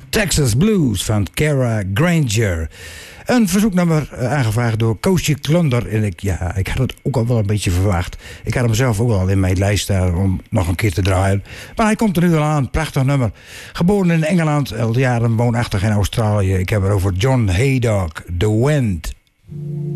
Texas Blues van Kara Granger. Een verzoeknummer aangevraagd door Koosje Klunder. En ik had het ook al wel een beetje verwacht. Ik had hem zelf ook al in mijn lijst staan om nog een keer te draaien. Maar hij komt er nu al aan. Prachtig nummer. Geboren in Engeland, al jaren woonachtig in Australië. Ik heb het over John Haydock, The Wind.